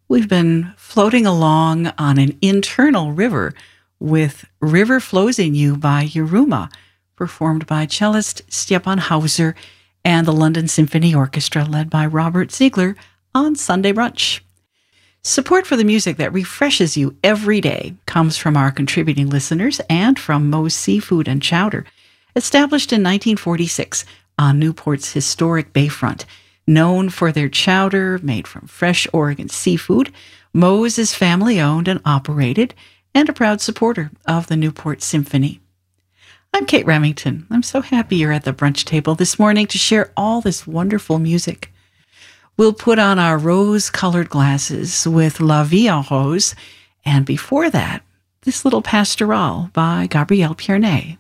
We've been floating along on an internal river with River Flows in You by Yuruma, performed by cellist Stepan Hauser and the London Symphony Orchestra led by Robert Ziegler on Sunday Brunch. Support for the music that refreshes you every day comes from our contributing listeners and from Moe's Seafood and Chowder, established in 1946 on Newport's historic bayfront. Known for their chowder made from fresh Oregon seafood, Moe's is family-owned and operated and a proud supporter of the Newport Symphony. I'm Kate Remington. I'm so happy you're at the brunch table this morning to share all this wonderful music. We'll put on our rose-colored glasses with La Vie en Rose, and before that, this little pastoral by Gabrielle Pierney.